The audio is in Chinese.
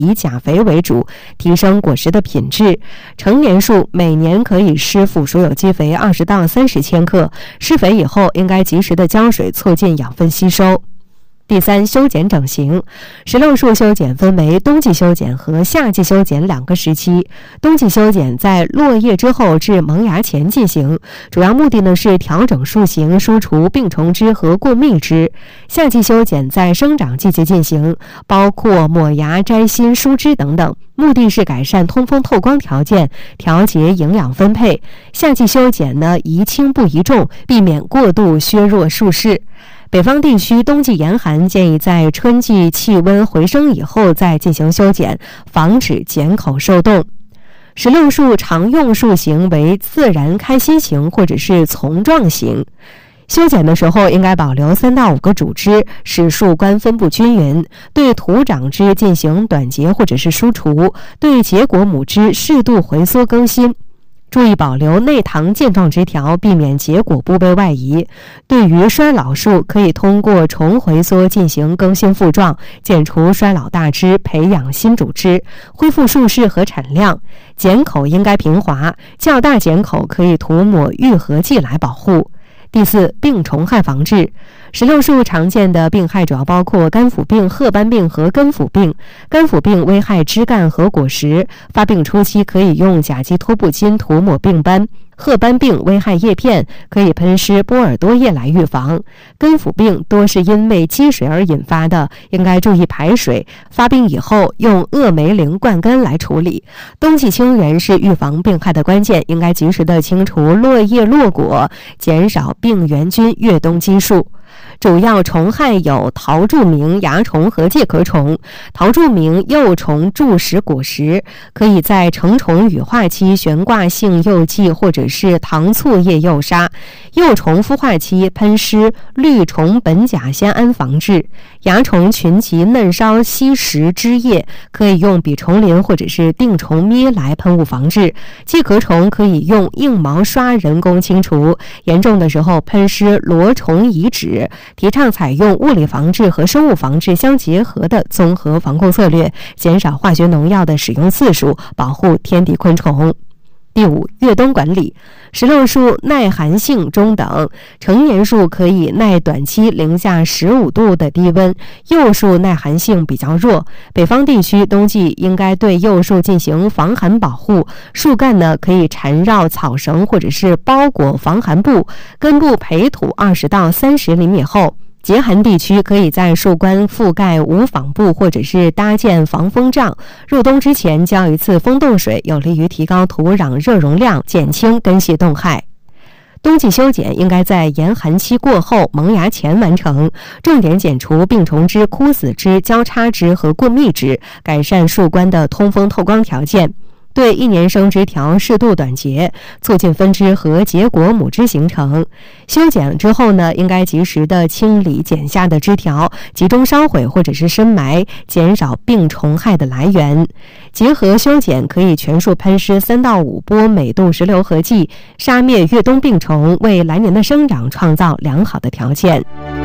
以钾肥为主，提升果实的品质。成年树每年可以施附属有机肥20到30千克，施肥以后应该及时的浇水，促进养分吸收。第三，修剪整形。石榴树修剪分为冬季修剪和夏季修剪2个时期。冬季修剪在落叶之后至萌芽前进行，主要目的呢是调整树形，疏除病虫枝和过密枝。夏季修剪在生长季节进行，包括抹芽、摘心、疏枝等等，目的是改善通风透光条件，调节营养分配。夏季修剪呢宜轻不宜重，避免过度削弱树势。北方地区冬季严寒，建议在春季气温回升以后再进行修剪，防止剪口受冻。石榴树常用树形为自然开心型或者是丛状型。修剪的时候应该保留3到5个主枝，使树冠分布均匀，对徒长枝进行短截或者是疏除，对结果母枝适度回缩更新。注意保留内堂健壮枝条，避免结果部被外移。对于衰老树，可以通过重回缩进行更新复壮，剪除衰老大枝，培养新主枝，恢复树势和产量。剪口应该平滑，较大剪口可以涂抹愈合剂来保护。第四，病虫害防治。石榴树常见的病害主要包括甘腐病、褐斑病和根腐病。甘腐病危害枝干和果实，发病初期可以用甲基托布巾涂抹病斑。褐斑病危害叶片，可以喷施波尔多液来预防。根腐病多是因为积水而引发的，应该注意排水。发病以后用恶霉灵灌根来处理。冬季清园是预防病害的关键，应该及时的清除落叶落果，减少病原菌越冬积树。主要虫害有桃柱鸣、蚜虫和介壳虫。桃柱鸣幼虫蛀食果实，可以在成虫羽化期悬挂性诱剂或者是糖醋叶诱杀。幼虫孵化期喷施绿虫苯甲酰胺防治。蚜虫群集嫩梢吸食枝叶，可以用吡虫林或者是定虫醚来喷雾防治。介壳虫可以用硬毛刷人工清除，严重的时候喷施罗虫乙酯。提倡采用物理防治和生物防治相结合的综合防控策略，减少化学农药的使用次数，保护天敌昆虫。第五，越冬管理。石榴树耐寒性中等，成年树可以耐短期零下15度的低温，幼树耐寒性比较弱。北方地区冬季应该对幼树进行防寒保护，树干呢可以缠绕草绳或者是包裹防寒布，根部培土20到30厘米厚。极寒地区可以在树冠覆盖无纺布或者是搭建防风帐，入冬之前浇一次风冻水，有利于提高土壤热容量，减轻根系冻害。冬季修剪应该在严寒期过后萌芽前完成，重点剪除病虫枝、枯死枝、交叉枝和过密枝，改善树冠的通风透光条件。对1年生枝条适度短截，促进分枝和结果母枝形成。修剪之后呢，应该及时的清理剪下的枝条，集中烧毁或者是深埋，减少病虫害的来源。结合修剪，可以全数喷施3到5波美度石榴合剂，杀灭越冬病虫，为来年的生长创造良好的条件。